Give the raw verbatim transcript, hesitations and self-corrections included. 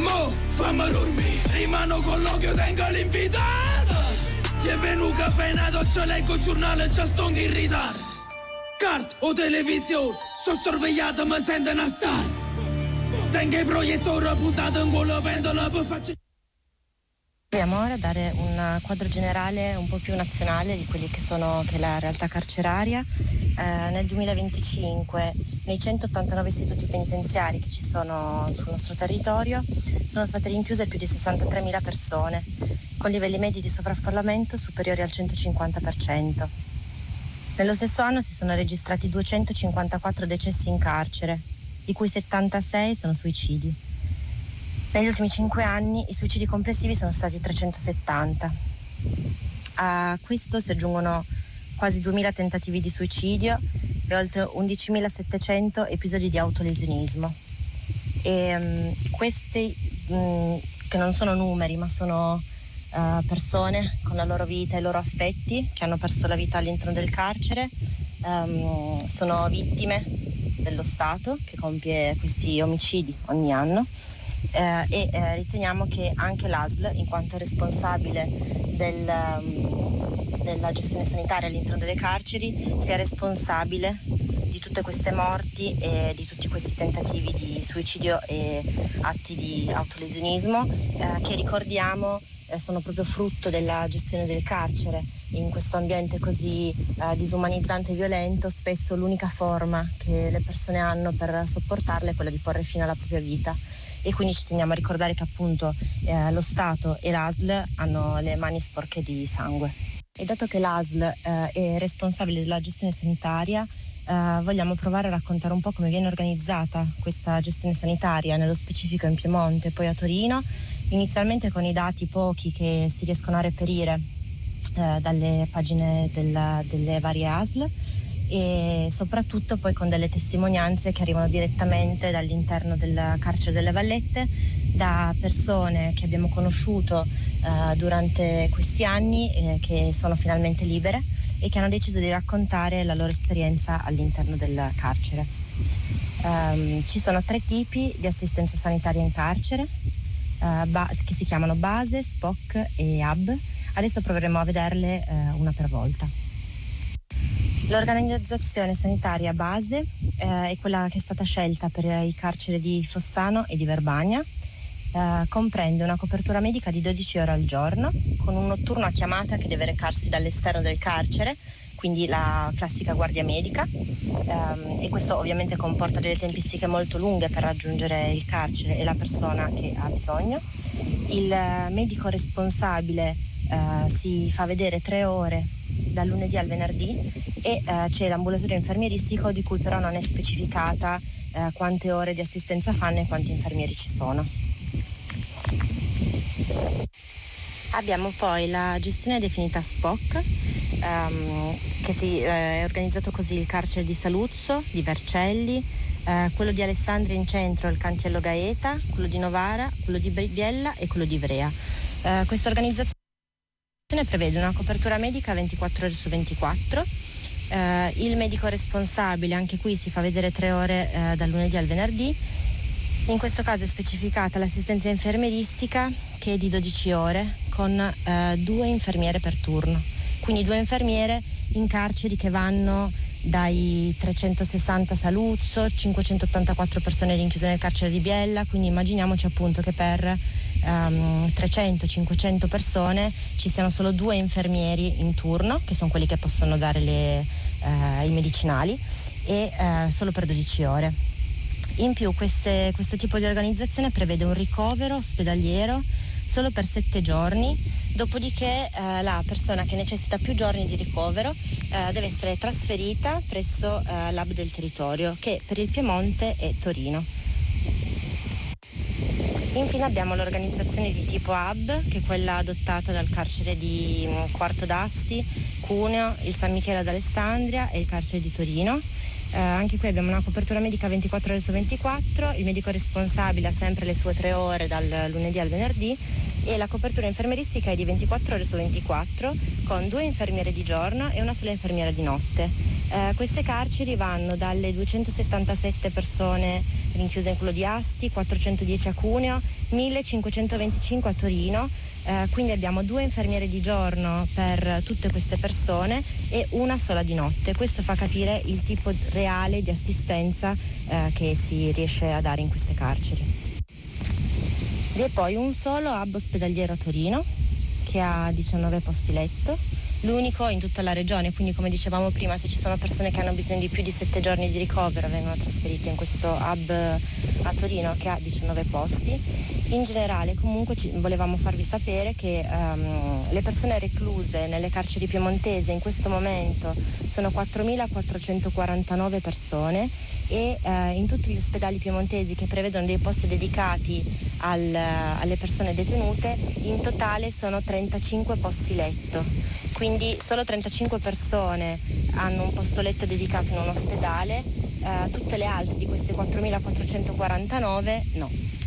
Mo, fammi dormire, rimano con l'occhio, tengo l'invitato. Ti è venuto caffeinato, ce leggo il giornale, già sto in ritardo. Cart o televisione, sto sorvegliato, mi sento una star. Tengo i proiettori puntati in quello pendola per faccia. Proviamo ora a dare un quadro generale un po' più nazionale di quelli che sono che è la realtà carceraria. Eh, nel duemilaventicinque nei centottantanove istituti penitenziari che ci sono sul nostro territorio sono state rinchiuse più di sessantatremila persone con livelli medi di sovraffollamento superiori al centocinquanta per cento. Nello stesso anno si sono registrati duecentocinquantaquattro decessi in carcere, di cui settantasei sono suicidi. Negli ultimi cinque anni i suicidi complessivi sono stati trecentosettanta. A questo si aggiungono quasi duemila tentativi di suicidio e oltre undicimilasettecento episodi di autolesionismo. E um, questi, um, che non sono numeri, ma sono uh, persone con la loro vita e i loro affetti che hanno perso la vita all'interno del carcere, um, sono vittime dello Stato che compie questi omicidi ogni anno. Eh, e eh, riteniamo che anche l'A S L, in quanto responsabile del, um, della gestione sanitaria all'interno delle carceri, sia responsabile di tutte queste morti e di tutti questi tentativi di suicidio e atti di autolesionismo eh, che ricordiamo eh, sono proprio frutto della gestione del carcere. In questo ambiente così eh, disumanizzante e violento, spesso l'unica forma che le persone hanno per sopportarle è quella di porre fine alla propria vita. E quindi ci teniamo a ricordare che appunto eh, lo Stato e l'A S L hanno le mani sporche di sangue. E dato che l'A S L eh, è responsabile della gestione sanitaria, eh, vogliamo provare a raccontare un po' come viene organizzata questa gestione sanitaria, nello specifico in Piemonte e poi a Torino, inizialmente con i dati pochi che si riescono a reperire eh, dalle pagine della, delle varie A S L, e soprattutto poi con delle testimonianze che arrivano direttamente dall'interno del carcere delle Vallette, da persone che abbiamo conosciuto eh, durante questi anni eh, che sono finalmente libere e che hanno deciso di raccontare la loro esperienza all'interno del carcere. Um, ci sono tre tipi di assistenza sanitaria in carcere uh, ba- che si chiamano base, S P O C e A B. Adesso proveremo a vederle uh, una per volta. L'organizzazione sanitaria base eh, è quella che è stata scelta per i carceri di Fossano e di Verbania. Eh, comprende una copertura medica di dodici ore al giorno, con un notturno a chiamata che deve recarsi dall'esterno del carcere, quindi la classica guardia medica, eh, e questo ovviamente comporta delle tempistiche molto lunghe per raggiungere il carcere e la persona che ha bisogno. Il medico responsabile eh, si fa vedere tre ore dal lunedì al venerdì e eh, c'è l'ambulatorio infermieristico di cui però non è specificata eh, quante ore di assistenza fanno e quanti infermieri ci sono. Abbiamo poi la gestione definita S P O C, ehm, che si, eh, è organizzato così il carcere di Saluzzo, di Vercelli, eh, quello di Alessandria in centro, il Cantiello Gaeta, quello di Novara, quello di Biella e quello di Ivrea. Eh, questa organizzazione prevede una copertura medica ventiquattro ore su ventiquattro. Eh, il medico responsabile anche qui si fa vedere tre ore eh, dal lunedì al venerdì. In questo caso è specificata l'assistenza infermieristica che è di dodici ore con eh, due infermiere per turno. Quindi due infermiere in carceri che vanno dai trecentosessanta Saluzzo, cinquecentottantaquattro persone rinchiuse nel carcere di Biella, quindi immaginiamoci appunto che per um, trecento cinquecento persone ci siano solo due infermieri in turno, che sono quelli che possono dare le, uh, i medicinali, e uh, solo per dodici ore. In più queste, questo tipo di organizzazione prevede un ricovero ospedaliero solo per sette giorni, dopodiché eh, la persona che necessita più giorni di ricovero eh, deve essere trasferita presso eh, l'Hub del territorio, che per il Piemonte è Torino. Infine abbiamo l'organizzazione di tipo Hub, che è quella adottata dal carcere di Quarto d'Asti, Cuneo, il San Michele ad Alessandria e il carcere di Torino. Eh, anche qui abbiamo una copertura medica ventiquattro ore su ventiquattro, il medico responsabile ha sempre le sue tre ore dal lunedì al venerdì e la copertura infermieristica è di ventiquattro ore su ventiquattro con due infermiere di giorno e una sola infermiera di notte. Eh, queste carceri vanno dalle duecentosettantasette persone rinchiuse in quello di Asti, quattrocentodieci a Cuneo, millecinquecentoventicinque a Torino. Eh, quindi abbiamo due infermiere di giorno per tutte queste persone e una sola di notte. Questo fa capire il tipo reale di assistenza eh, che si riesce a dare in queste carceri. Vi è poi un solo hub ospedaliero a Torino che ha diciannove posti letto, l'unico in tutta la regione, quindi come dicevamo prima, se ci sono persone che hanno bisogno di più di sette giorni di ricovero vengono trasferite in questo hub a Torino che ha diciannove posti. In generale comunque ci, volevamo farvi sapere che um, le persone recluse nelle carceri piemontesi in questo momento sono quattromilaquattrocentoquarantanove persone e uh, in tutti gli ospedali piemontesi che prevedono dei posti dedicati al, alle persone detenute in totale sono trentacinque posti letto. Quindi solo trentacinque persone hanno un posto letto dedicato in un ospedale, uh, tutte le altre di queste quattromilaquattrocentoquarantanove no.